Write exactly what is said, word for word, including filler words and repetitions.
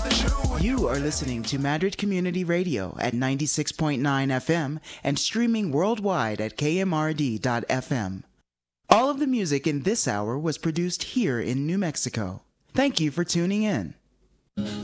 You are listening to Madrid Community Radio at ninety-six point nine F M and streaming worldwide at K M R D dot F M. All of the music in this hour was produced here in New Mexico. Thank you for tuning in.